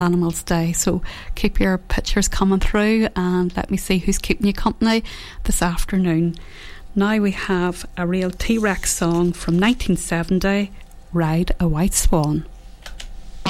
Animals Day, so keep your pictures coming through and let me see who's keeping you company this afternoon. Now we have a real T-Rex song from 1970, Ride a White Swan.